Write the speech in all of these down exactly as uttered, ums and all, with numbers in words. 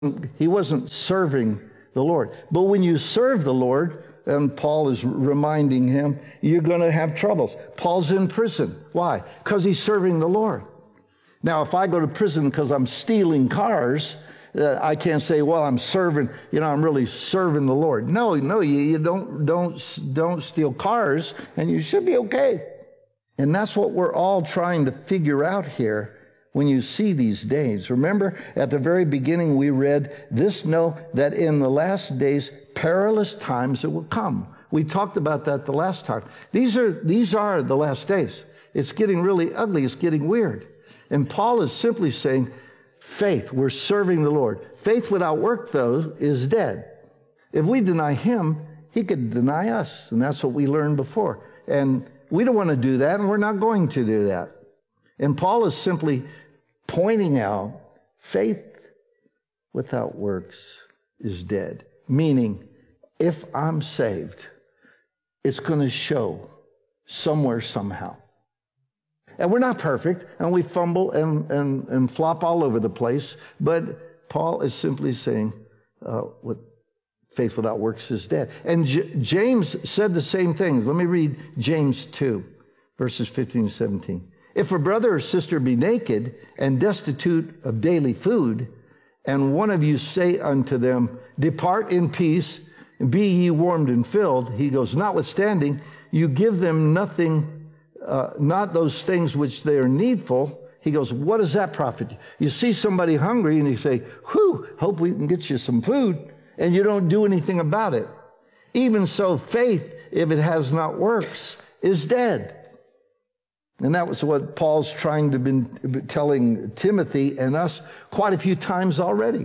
he wasn't serving the Lord. But when you serve the Lord, and Paul is reminding him, you're going to have troubles. Paul's in prison. Why? Because he's serving the Lord. Now, if I go to prison because I'm stealing cars, uh, I can't say, well, I'm serving, you know, I'm really serving the Lord. No, no, you, you don't, don't, don't steal cars, and you should be okay. And that's what we're all trying to figure out here when you see these days. Remember, at the very beginning we read, this know that in the last days, perilous times it will come. We talked about that the last time. These are, these are the last days. It's getting really ugly. It's getting weird. And Paul is simply saying, faith, we're serving the Lord. Faith without work, though, is dead. If we deny him, he could deny us. And that's what we learned before. And we don't want to do that, and we're not going to do that. And Paul is simply pointing out faith without works is dead. Meaning, if I'm saved, it's going to show somewhere, somehow. And we're not perfect, and we fumble and, and, and flop all over the place. But Paul is simply saying, uh, what faith without works is dead. And J- James said the same thing. Let me read James two, verses fifteen and seventeen. If a brother or sister be naked and destitute of daily food, and one of you say unto them, depart in peace, and be ye warmed and filled, he goes, notwithstanding, you give them nothing, uh, not those things which they are needful. He goes, what does that profit you? You see somebody hungry and you say, whew, hope we can get you some food, and you don't do anything about it. Even so, faith, if it has not works, is dead. And that was what Paul's trying to be telling Timothy and us quite a few times already.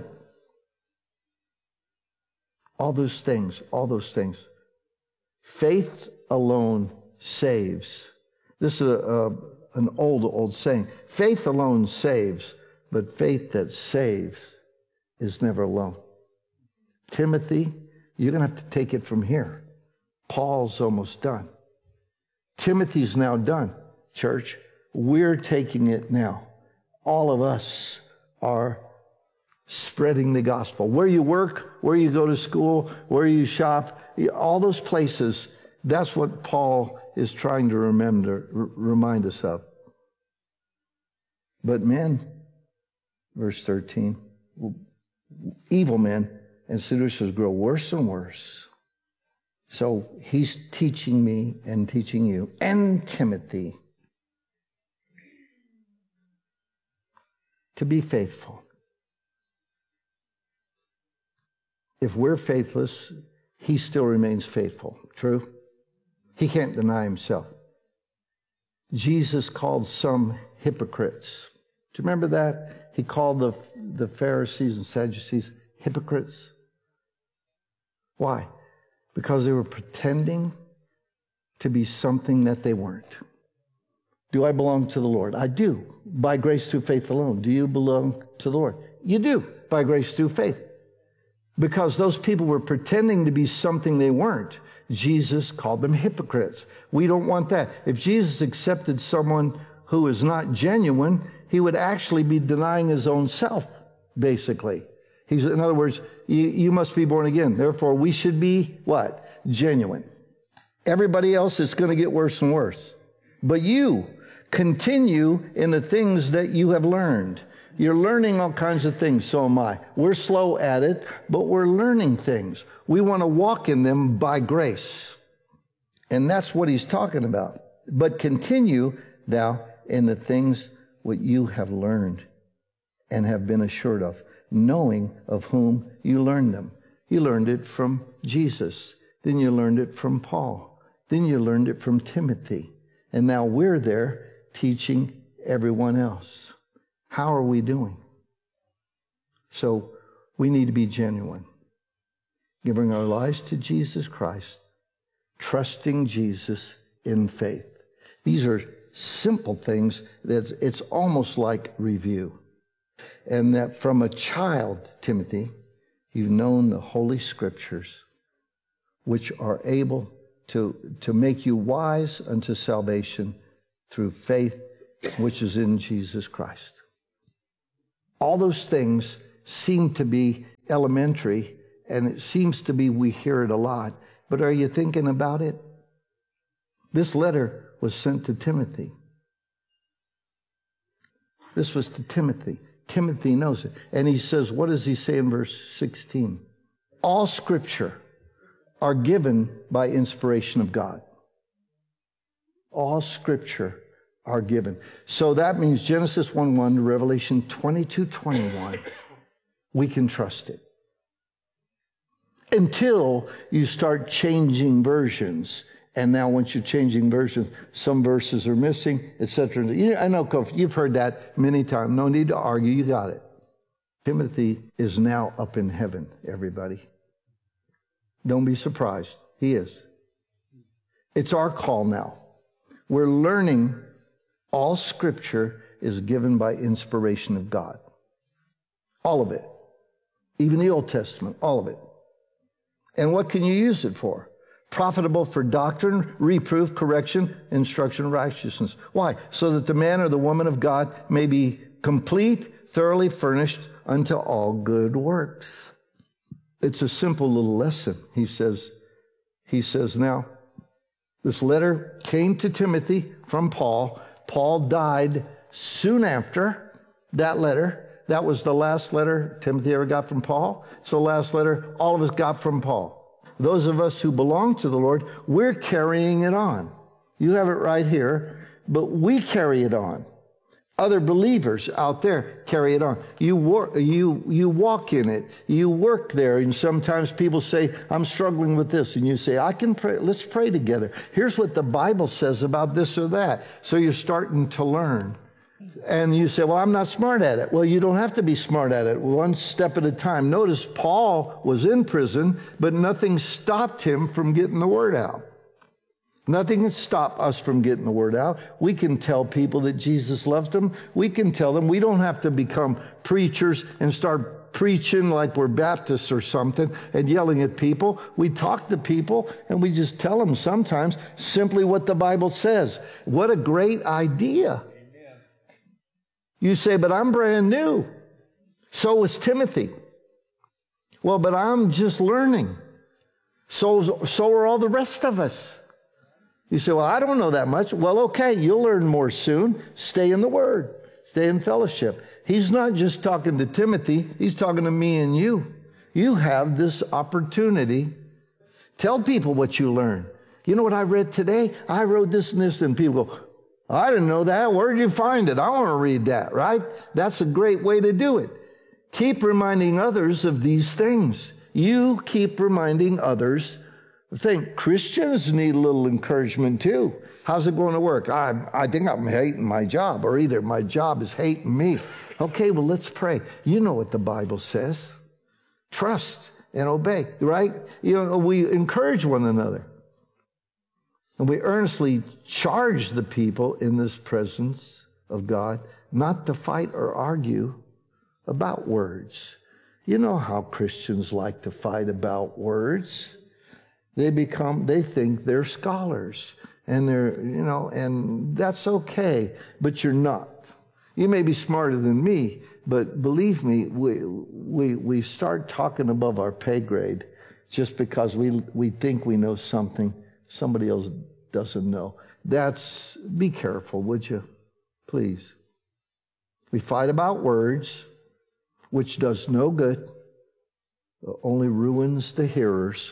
All those things, all those things. Faith alone saves. This is a, a, an old, old saying. Faith alone saves, but faith that saves is never alone. Timothy, you're going to have to take it from here. Paul's almost done. Timothy's now done. Church, we're taking it now. All of us are spreading the gospel. Where you work, where you go to school, where you shop, all those places, that's what Paul is trying to remember, r- remind us of. But men, verse thirteen, evil men and seducers grow worse and worse. So he's teaching me and teaching you and Timothy to be faithful. If we're faithless, he still remains faithful. True? He can't deny himself. Jesus called some hypocrites. Do you remember that? He called the, the Pharisees and Sadducees hypocrites. Why? Because they were pretending to be something that they weren't. Do I belong to the Lord? I do. By grace through faith alone. Do you belong to the Lord? You do. By grace through faith. Because those people were pretending to be something they weren't. Jesus called them hypocrites. We don't want that. If Jesus accepted someone who is not genuine, he would actually be denying his own self, basically. He's, in other words, you, you must be born again. Therefore, we should be what? Genuine. Everybody else is going to get worse and worse. But you continue in the things that you have learned. You're learning all kinds of things, so am I. We're slow at it, but we're learning things. We want to walk in them by grace. And that's what he's talking about. But continue thou in the things what you have learned and have been assured of, knowing of whom you learned them. You learned it from Jesus. Then you learned it from Paul. Then you learned it from Timothy. And now we're there teaching everyone else. How are we doing? So we need to be genuine. Giving our lives to Jesus Christ. Trusting Jesus in faith. These are simple things that it's almost like review. And that from a child, Timothy, you've known the Holy Scriptures, which are able to, to make you wise unto salvation through faith, which is in Jesus Christ. All those things seem to be elementary, and it seems to be we hear it a lot. But are you thinking about it? This letter was sent to Timothy. This was to Timothy. Timothy knows it. And he says, what does he say in verse sixteen? All Scripture are given by inspiration of God. All Scripture are given. So that means Genesis one one to Revelation twenty-two twenty-one, we can trust it. Until you start changing versions. And now once you're changing versions, some verses are missing, et cetera. I know, you've heard that many times. No need to argue. You got it. Timothy is now up in heaven, everybody. Don't be surprised. He is. It's our call now. We're learning all Scripture is given by inspiration of God. All of it. Even the Old Testament, all of it. And what can you use it for? Profitable for doctrine, reproof, correction, instruction, righteousness. Why? So that the man or the woman of God may be complete, thoroughly furnished unto all good works. It's a simple little lesson. He says, he says, now, this letter came to Timothy from Paul. Paul died soon after that letter. That was the last letter Timothy ever got from Paul. It's the last letter all of us got from Paul. Those of us who belong to the Lord, we're carrying it on. You have it right here, but we carry it on. Other believers out there carry it on. You work, you, you walk in it. You work there. And sometimes people say, I'm struggling with this. And you say, I can pray. Let's pray together. Here's what the Bible says about this or that. So you're starting to learn. And you say, well, I'm not smart at it. Well, you don't have to be smart at it. One step at a time. Notice Paul was in prison, but nothing stopped him from getting the word out. Nothing can stop us from getting the word out. We can tell people that Jesus loved them. We can tell them. We don't have to become preachers and start preaching like we're Baptists or something and yelling at people. We talk to people and we just tell them sometimes simply what the Bible says. What a great idea. You say, but I'm brand new. So was Timothy. Well, but I'm just learning. So, so are all the rest of us. You say, well, I don't know that much. Well, okay, you'll learn more soon. Stay in the Word. Stay in fellowship. He's not just talking to Timothy. He's talking to me and you. You have this opportunity. Tell people what you learn. You know what I read today? I wrote this and this, and people go, I didn't know that. Where did you find it? I want to read that, right? That's a great way to do it. Keep reminding others of these things. You keep reminding others. Think Christians need a little encouragement too. How's it going to work? I, I think I'm hating my job, or either my job is hating me. Okay, well, let's pray. You know what the Bible says. Trust and obey, right? You know, we encourage one another. And we earnestly charge the people in this presence of God not to fight or argue about words. You know how Christians like to fight about words. They become, they think they're scholars. And they're, you know, and that's okay, but you're not. You may be smarter than me, but believe me, we, we, we start talking above our pay grade just because we, we think we know something somebody else doesn't know. That's, be careful, would you? Please. We fight about words, which does no good, only ruins the hearers.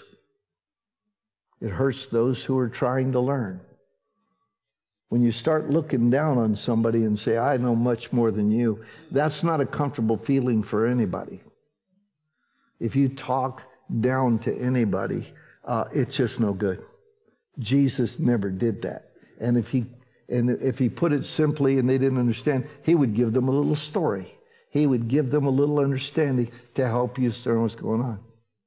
It hurts those who are trying to learn. When you start looking down on somebody and say, I know much more than you, that's not a comfortable feeling for anybody. If you talk down to anybody, uh, it's just no good. Jesus never did that. And if he and if he put it simply and they didn't understand, he would give them a little story. He would give them a little understanding to help you understand what's going on.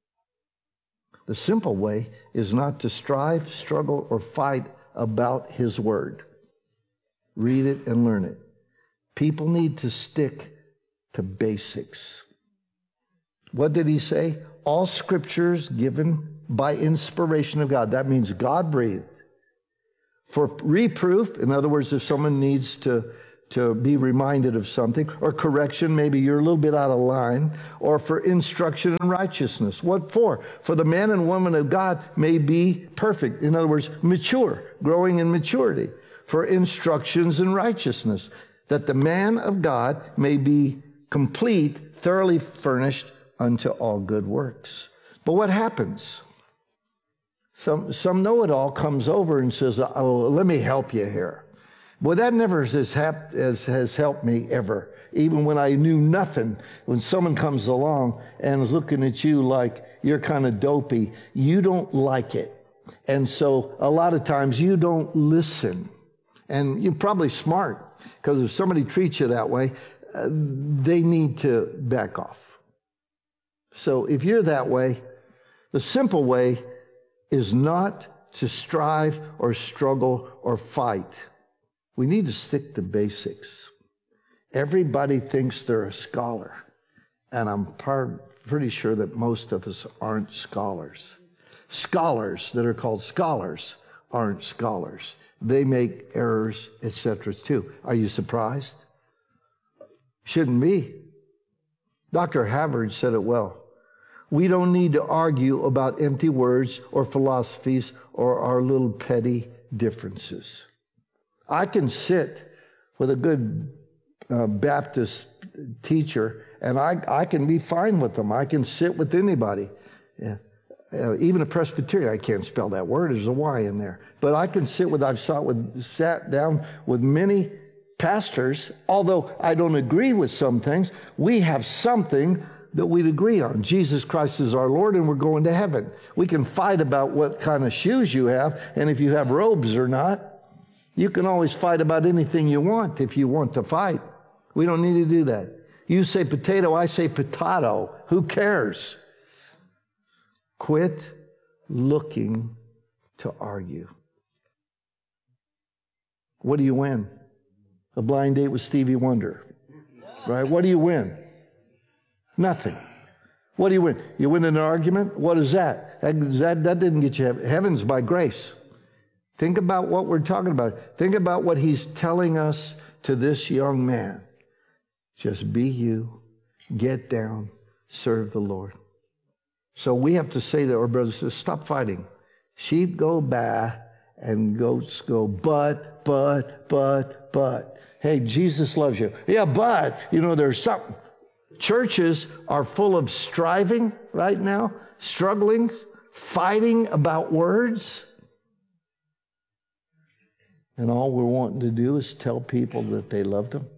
The simple way is not to strive, struggle, or fight about his word. Read it and learn it. People need to stick to basics. What did he say? All scriptures given by inspiration of God. That means God breathed. For reproof, in other words, if someone needs to, to be reminded of something, or correction, maybe you're a little bit out of line, or for instruction in righteousness. What for? For the man and woman of God may be perfect. In other words, mature, growing in maturity. For instructions in righteousness, that the man of God may be complete, thoroughly furnished unto all good works. But what happens? Some, some know-it-all comes over and says, oh, let me help you here. Boy, that never has, hap- has, has helped me ever. Even when I knew nothing, when someone comes along and is looking at you like you're kind of dopey, you don't like it. And so a lot of times you don't listen. And you're probably smart, because if somebody treats you that way, uh, they need to back off. So if you're that way, the simple way is not to strive or struggle or fight. We need to stick to basics. Everybody thinks they're a scholar, and I'm part, pretty sure that most of us aren't scholars. Scholars that are called scholars aren't scholars. They make errors, et cetera too. Are you surprised? Shouldn't be. Doctor Havard said it well. We don't need to argue about empty words or philosophies or our little petty differences. I can sit with a good uh, Baptist teacher, and I, I can be fine with them. I can sit with anybody. Yeah. Uh, even a Presbyterian, I can't spell that word. There's a Y in there. But I can sit with, I've sat, with, sat down with many pastors, although I don't agree with some things. We have something that we'd agree on. Jesus Christ is our Lord, and we're going to heaven. We can fight about what kind of shoes you have, and if you have robes or not. You can always fight about anything you want if you want to fight. We don't need to do that. You say potato, I say potato. Who cares? Quit looking to argue. What do you win? A blind date with Stevie Wonder. Right? What do you win? Nothing. What do you win? You win an argument? What is that? That, that, that didn't get you heaven. Heaven's by grace. Think about what we're talking about. Think about what he's telling us to this young man. Just be you, get down, serve the Lord. So we have to say to our brothers, stop fighting. Sheep go baa and goats go but, but, but, but. Hey, Jesus loves you. Yeah, but, you know, there's something. Churches are full of striving right now, struggling, fighting about words. And all we're wanting to do is tell people that they love them.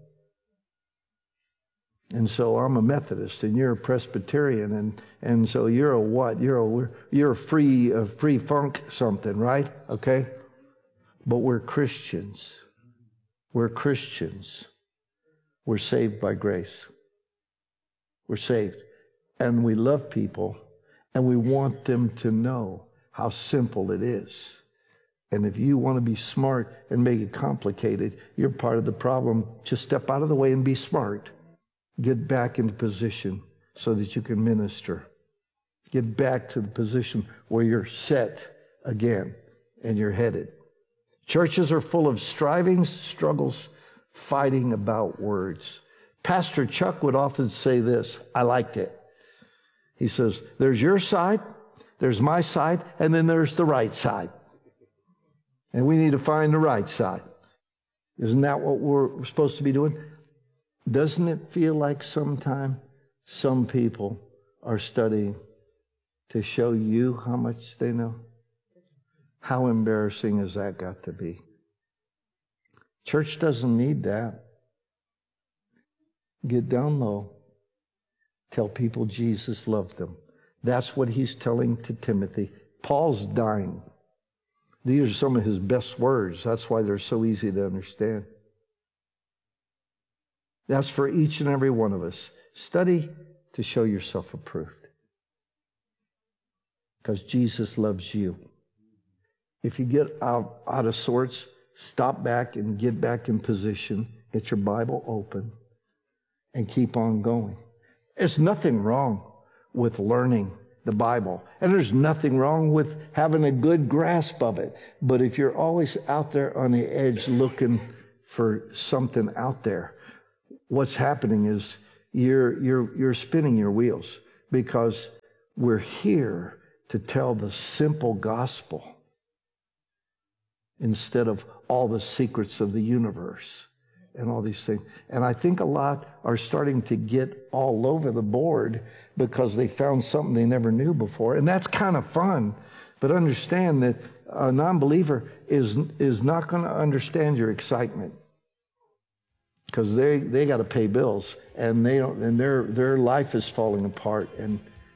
And so I'm a Methodist, and you're a Presbyterian, and, and so you're a what? You're a you're a free a free funk something, right? Okay, but we're Christians. We're Christians. We're saved by grace. We're saved, and we love people, and we want them to know how simple it is. And if you want to be smart and make it complicated, you're part of the problem. Just step out of the way and be smart. Get back into position so that you can minister. Get back to the position where you're set again and you're headed. Churches are full of strivings, struggles, fighting about words. Pastor Chuck would often say this. I liked it. He says, there's your side, there's my side, and then there's the right side. And we need to find the right side. Isn't that what we're supposed to be doing? Doesn't it feel like sometimes some people are studying to show you how much they know? How embarrassing has that got to be? Church doesn't need that. Get down low. Tell people Jesus loved them. That's what he's telling to Timothy. Paul's dying. These are some of his best words. That's why they're so easy to understand. That's for each and every one of us. Study to show yourself approved. Because Jesus loves you. If you get out, out of sorts, stop back and get back in position. Get your Bible open and keep on going. There's nothing wrong with learning the Bible. And there's nothing wrong with having a good grasp of it. But if you're always out there on the edge looking for something out there. What's happening is you're, you're, you're spinning your wheels, because we're here to tell the simple gospel instead of all the secrets of the universe and all these things. And I think a lot are starting to get all over the board because they found something they never knew before. And that's kind of fun. But understand that a non-believer is, is not going to understand your excitement, because they, they got to pay bills, and they don't, and their, their life is falling apart. And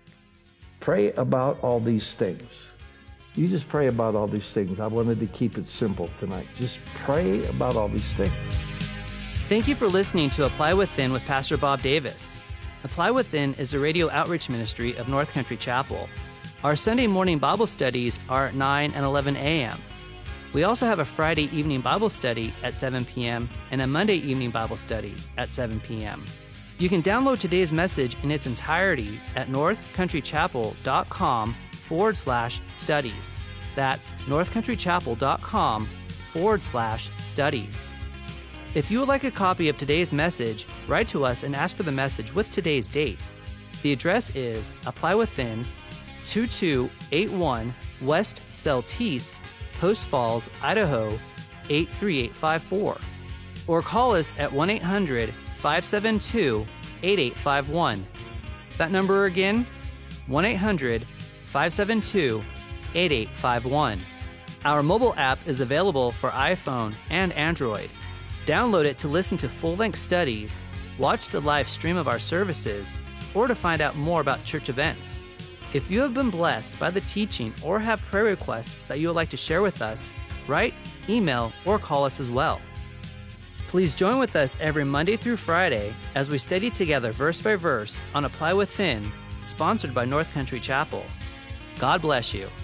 pray about all these things. You just pray about all these things. I wanted to keep it simple tonight. Just pray about all these things. Thank you for listening to Apply Within with Pastor Bob Davis. Apply Within is a radio outreach ministry of North Country Chapel. Our Sunday morning Bible studies are at nine and eleven a.m. We also have a Friday evening Bible study at seven p.m. and a Monday evening Bible study at seven p.m. You can download today's message in its entirety at northcountrychapel.com forward slash studies. That's northcountrychapel.com forward slash studies. If you would like a copy of today's message, write to us and ask for the message with today's date. The address is Apply Within, two two eight one West Celtice, Post Falls, Idaho, eight three eight five four. Or call us at one eight hundred five seven two eight eight five one. That number again, one eight hundred five seven two eight eight five one. Our mobile app is available for iPhone and Android. Download it to listen to full-length studies, watch the live stream of our services, or to find out more about church events. If you have been blessed by the teaching or have prayer requests that you would like to share with us, write, email, or call us as well. Please join with us every Monday through Friday as we study together verse by verse on Apply Within, sponsored by North Country Chapel. God bless you.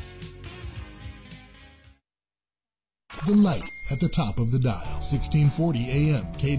The light at the top of the dial, sixteen forty A M K